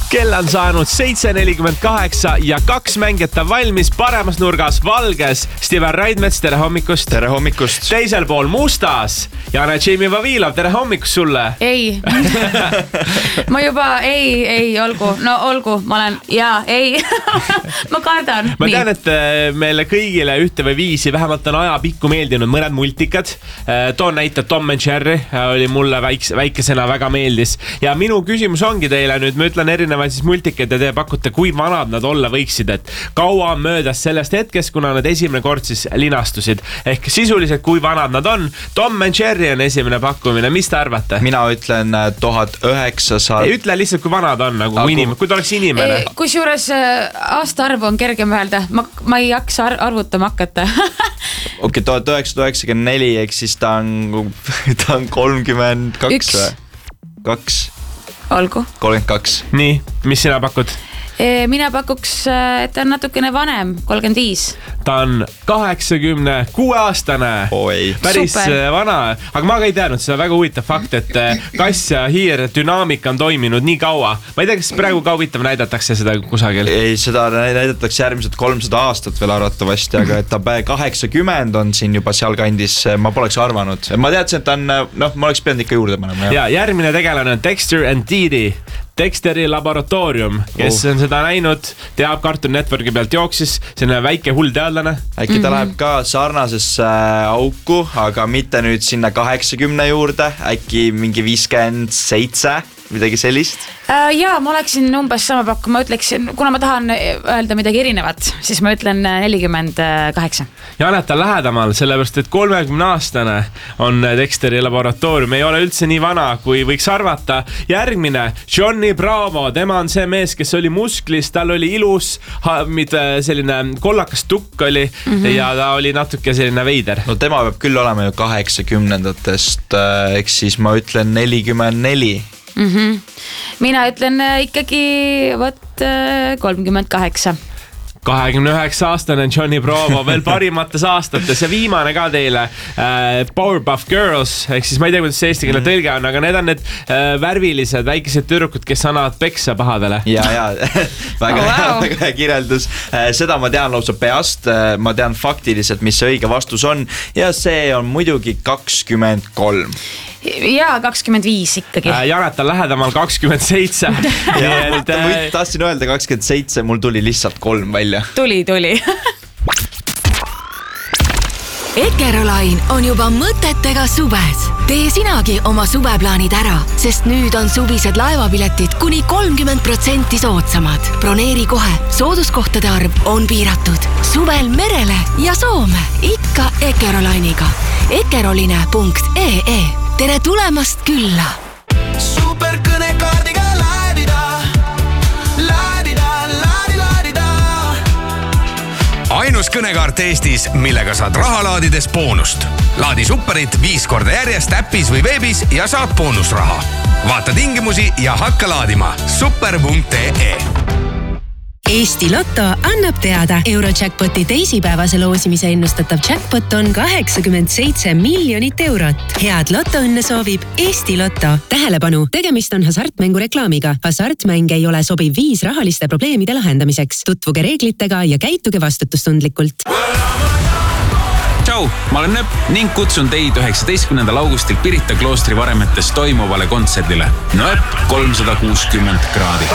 Kell on saanud 7:48 ja 2 mängijat on valmis. Paremas nurgas valges Steven Raidmets, tere hommikust. Tere hommikust. Teisel pool mustas Jana Tšimi Vavilov, tere hommikust sulle. Ei. Ma juba ei, olgu. No olgu, ma olen, ma kardan. Ma tean, et meile kõigile ühte või viisi vähemalt on ajapikku meeldinud mõned multikad. Toon näite Tom and Jerry oli mulle väikesena väga meeldis. Ja minu küsimus ongi teile nüüd, ma ütlen erinevaid siis multikad ja te pakute, kui vanad nad olla võiksid, et kaua on möödas sellest hetkest, kuna nad esimene kord siis linastusid. Ehk sisuliselt, kui vanad nad on. Tom and Jerry on esimene pakkumine, mis te arvate? Mina ütlen 1900. Ei ütle lihtsalt, kui vanad on, nagu kui ta oleks inimene. Kusjuures aastaarvu on kergem öelda. Ma ei hakka arvutama hakata. Okei, 1994, ehk siis ta on 32 või? 2. Olgu. 32. Nii, mis sina pakud? Mina pakuks, et ta on natukene vanem, 35. Ta on 86-aastane. Oi. Päris Super. Vana. Aga ma ka ei teadnud, seda väga huvitav fakt, et kass ja hiir dünaamika on toiminud nii kaua. Ma ei tea, kas praegu ka huvitav näidatakse seda kusagil? Ei, seda näidatakse järgmised 300 aastat veel arvatavasti, aga et ta 80 on siin juba seal kandis, ma poleks arvanud. Ma teadsin, et ta on, ma oleks pidanud ikka juurde panema. Ja järgmine tegelane on Dexter and Didi. Dexteri laboratoorium, kes on seda näinud, teab Cartoon Networki pealt jooksis, selline väike hull teadlane. Äkki ta läheb ka sarnasesse auku, aga mitte nüüd sinna 80 juurde, äkki mingi 57, midagi sellist. Ma oleksin umbes sama pakku, ma ütleksin, kuna ma tahan öelda midagi erinevat, siis ma ütlen 48. Janet on lähedamal, sellepärast et 30-aastane on Dexteri laboratoorium, ei ole üldse nii vana, kui võiks arvata. Järgmine, Johnny Bravo, tema on see mees, kes oli musklis, tal oli ilus, selline kollakas tukk oli ja ta oli natuke selline veider. No tema peab küll olema ju 80-ndatest, eks siis ma ütlen 44. Mina ütlen ikkagi 38. 29-aastane Johnny Bravo veel parimates aastates ja viimane ka teile Powerpuff Girls, ehk siis ma ei tea, kuidas see eesti keele tõlge on, aga need on need värvilised väikesed tüdrukud, kes annavad peksa pahadele. Ja, väga kirjeldus. Seda ma tean lausa peast, ma tean faktiliselt, mis see õige vastus on ja see on muidugi 23. Ja 25 ikkagi. Janet on lähedamal 27. Tahtsin öelda 27, mul tuli lihtsalt 3 välja. Tuli. Ekerolain on juba mõtetega suves. Tee sinagi oma suveplaanid ära, sest nüüd on suvised laevapiletid kuni 30% soodsamad. Broneeri kohe, sooduskohtade arv on piiratud. Suvel merele ja Soome, ikka Ekerolainiga. Ekeroline.ee. Tere tulemast külla! Superkõnekaardiga laadida. Ainus kõnekaart Eestis, millega saad raha laadides boonust. Laadi Superit 5 korda järjest äppis või veebis ja saad boonusraha. Vaata tingimusi ja hakka laadima. Super.ee. Eesti Lotto annab teada. Eurojackpoti teisipäevase loosimise ennustatav jackpot on 87 miljonit eurot. Head lotoõnne soovib Eesti Lotto. Tähelepanu, tegemist on hasartmängu reklaamiga. Hasartmäng ei ole sobiv viis rahaliste probleemide lahendamiseks. Tutvuge reeglitega ja käituge vastutustundlikult. Tšau, ma olen Nööp ning kutsun teid 19. augustil Pirita kloostri varemetes toimuvale kontserdile. Nööp 360 kraadi.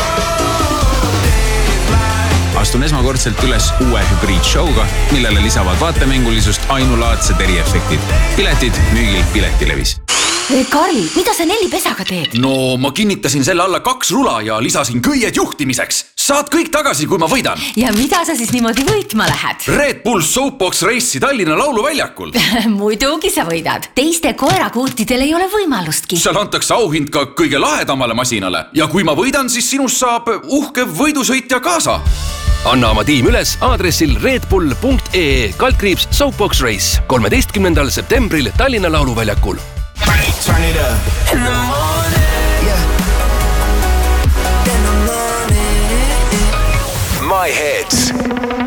Astun esmakordselt üles uue hübriidshowga, millele lisavad vaatemängulisust ainulaadsed eriefektid. Piletid müügil Piletilevis. Karl, mida sa Nelli pesaga teed? No, ma kinnitasin selle alla 2 rula ja lisasin köied juhtimiseks. Saad kõik tagasi, kui ma võidan. Ja mida sa siis niimoodi võitma lähed? Red Bull Soapbox Race'i Tallinna lauluväljakul. Muidugi sa võidad. Teiste koerakuutidel ei ole võimalustki. Seal antakse auhind ka kõige lahedamale masinale. Ja kui ma võidan, siis sinust saab uhke võidusõitja kaasa. Anna oma tiim üles aadressil redbull.ee /Soapbox Race 13. septembril Tallinna lauluväljakul. Turn it up in the morning, yeah. In the morning. My Hits.